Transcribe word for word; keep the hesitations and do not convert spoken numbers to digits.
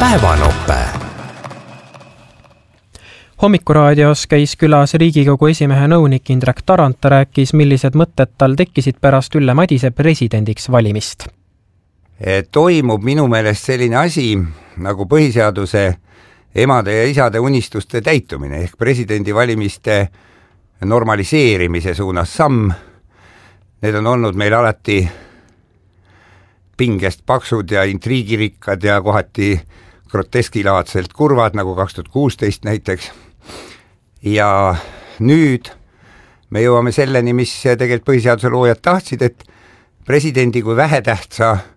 päevanope. Hommikuraadios käis külas Riigikogu esimehe nõunik Indrek Tarand, rääkis, millised mõtted tal tekkisid pärast Ülle Madise presidendiks valimist. Toimub minu meelest selline asi nagu põhiseaduse emade ja isade unistuste täitumine ehk presidendi valimiste normaliseerimise suunas samm. Need on olnud meil alati pingest paksud ja intriigirikkad ja kohati groteskilaadselt kurvad, nagu kaks tuhat kuusteist näiteks. Ja nüüd me jõuame selleni, mis tegelikult põhiseaduse loojad tahtsid, et presidendi kui vähetähtsa